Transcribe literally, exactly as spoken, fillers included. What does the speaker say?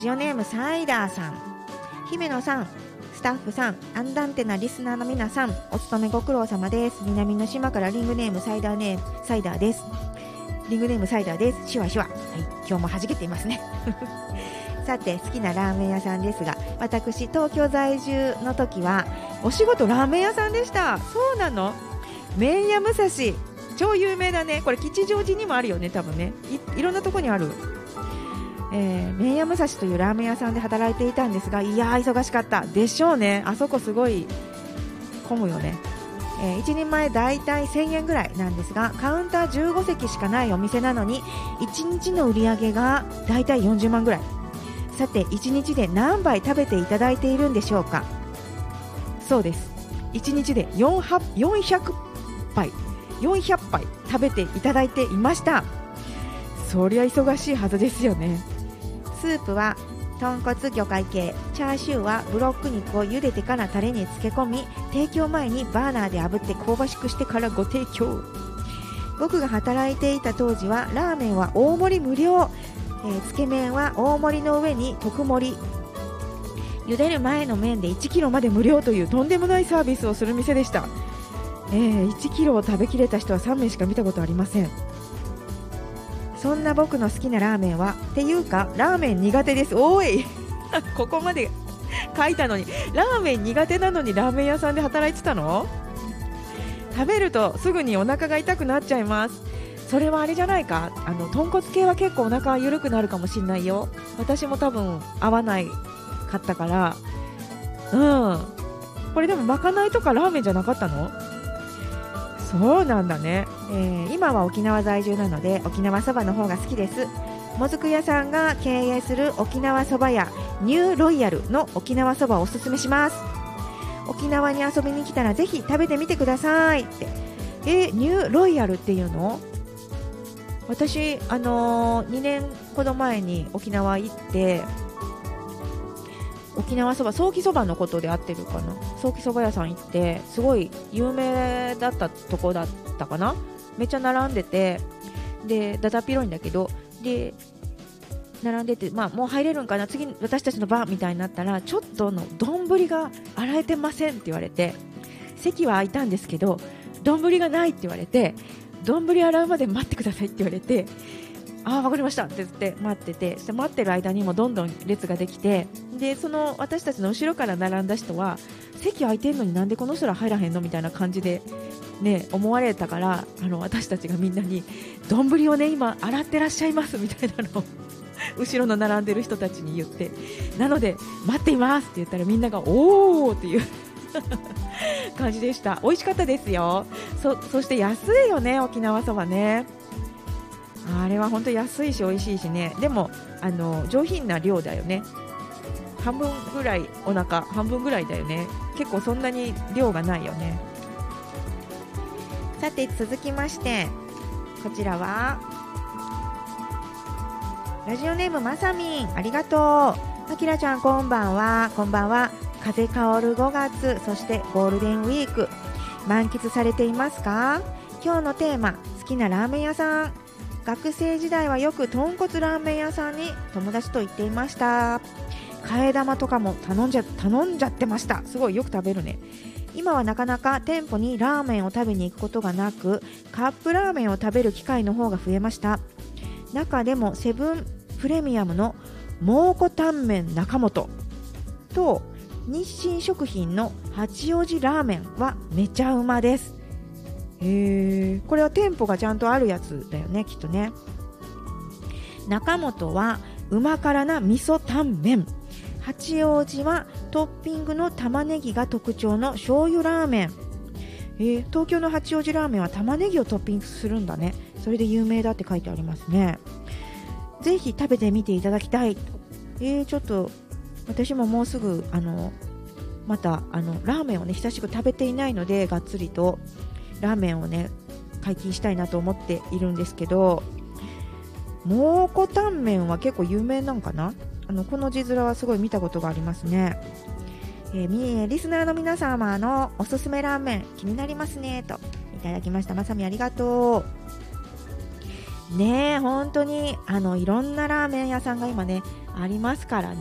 ジオネームサイダーさん、姫野さん、スタッフさん、アンダンテなリスナーの皆さん、お勤めご苦労様です。南の島からリングネームサイダーネームサイダーです。リングネームサイダーです。シュワシュワ、はい、今日も弾けていますねさて、好きなラーメン屋さんですが、私東京在住の時はお仕事ラーメン屋さんでした。そうなの？麺屋武蔵、超有名だね。これ吉祥寺にもあるよね、多分ね。 い, いろんなとこにある、えー、麺屋武蔵というラーメン屋さんで働いていたんですが、いやー忙しかったでしょうね。あそこすごい混むよね。えー、いちにんまえだいたいせんえんぐらいなんですが、カウンターじゅうごせきしかないお店なのにいちにちの売り上げがだいたいよんじゅうまんぐらい。さて、いちにちで何杯食べていただいているんでしょうか。そうです、いちにちでよんひゃくぱいよんひゃっぱい食べていただいていました。そりゃ忙しいはずですよね。スープは豚骨魚介系、チャーシューはブロック肉を茹でてからタレに漬け込み、提供前にバーナーで炙って香ばしくしてからご提供。僕が働いていた当時はラーメンは大盛り無料、えー、つけ麺は大盛りの上に特盛り、茹でる前の麺でいちキロまで無料というとんでもないサービスをする店でした。えー、いちキロを食べきれた人はさんめいしか見たことありません。そんな僕の好きなラーメンは、っていうかラーメン苦手です。おいここまで書いたのに、ラーメン苦手なのにラーメン屋さんで働いてたの？食べるとすぐにお腹が痛くなっちゃいます。それはあれじゃないか、あの豚骨系は結構お腹緩くなるかもしれないよ。私も多分合わないかったから。うん、これでもまかないとかラーメンじゃなかったの？そうなんだね。えー、今は沖縄在住なので沖縄そばの方が好きです。もずく屋さんが経営する沖縄そば屋ニューロイヤルの沖縄そばをおすすめします。沖縄に遊びに来たらぜひ食べてみてくださいって。えー、ニューロイヤルっていうの？私、あのー、にねんほど前に沖縄行って、沖縄そば、ソーキそばのことで合ってるかな、ソーキそば屋さん行って、すごい有名だったとこだったかな。めっちゃ並んでて、でだだっ広いんだけど、で並んでて、まあ、もう入れるんかな、次私たちの番みたいになったら、ちょっとの丼が洗えてませんって言われて、席は空いたんですけど丼がないって言われて、丼洗うまで待ってくださいって言われて、ああ分かりましたって言って待ってて、そして待ってる間にもどんどん列ができて、でその私たちの後ろから並んだ人は、席空いてんのになんでこの人ら入らへんのみたいな感じで、ね、思われたから、あの私たちがみんなに丼をね今洗ってらっしゃいますみたいなのを後ろの並んでる人たちに言って、なので待っていますって言ったら、みんながおーっていう感じでした。美味しかったですよ。 そ, そして安いよね、沖縄そばね。あれは本当安いし美味しいしね。でもあの上品な量だよね。半分ぐらい、お腹半分ぐらいだよね。結構そんなに量がないよね。さて続きまして、こちらはラジオネームまさみん、ありがとう。あきらちゃんこんばんは。こんばんは。風香るごがつ、そしてゴールデンウィーク満喫されていますか？今日のテーマ、好きなラーメン屋さん。学生時代はよく豚骨ラーメン屋さんに友達と行っていました。替え玉とかも頼んじゃ頼んじゃってました。すごいよく食べるね。今はなかなか店舗にラーメンを食べに行くことがなく、カップラーメンを食べる機会の方が増えました。中でもセブンプレミアムの蒙古タンメン中本と日清食品の八王子ラーメンはめちゃうまです。へー、これは店舗がちゃんとあるやつだよね、きっとね。中本はうま辛な味噌タンメン、八王子はトッピングの玉ねぎが特徴の醤油ラーメン。えー、東京の八王子ラーメンは玉ねぎをトッピングするんだね。それで有名だって書いてありますね。ぜひ食べてみていただきたい。えー、ちょっと私ももうすぐあのまたあのラーメンをね久しく食べていないので、がっつりとラーメンをね解禁したいなと思っているんですけど、蒙古タンメンは結構有名なんかな。あのこの字面はすごい見たことがありますね。えー、リスナーの皆様のおすすめラーメン気になりますねといただきました。まさみありがとうね。え本当にあのいろんなラーメン屋さんが今ねありますから